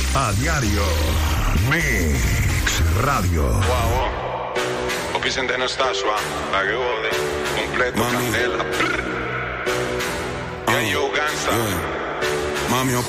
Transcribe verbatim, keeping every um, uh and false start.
A diario. Mix Radio. Wow, wow. Opisen de Anastasia, la que jode. Completo, candela. Y yo, Gansa. Mami,